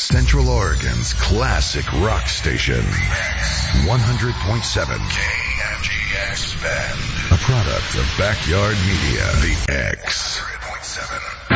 Central Oregon's classic rock station. 100.7 KMGX Bend. A product of Backyard Media. The X. 100.7.